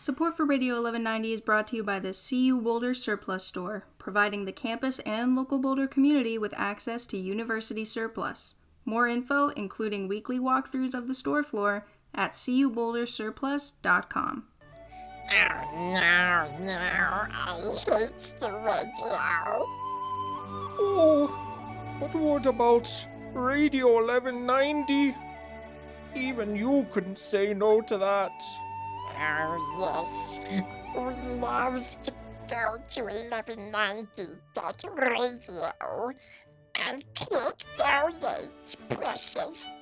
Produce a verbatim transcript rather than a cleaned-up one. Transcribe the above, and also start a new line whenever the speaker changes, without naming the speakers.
Support for Radio eleven ninety is brought to you by the C U Boulder Surplus Store, providing the campus and local Boulder community with access to university surplus. More info, including weekly walkthroughs of the store floor, at c u boulder surplus dot com.
Oh, no, no, I hate the radio.
Oh, but what about Radio eleven ninety? Even you couldn't say no to that.
Oh, yes. We love to go to eleven ninety dot radio and click donate, precious.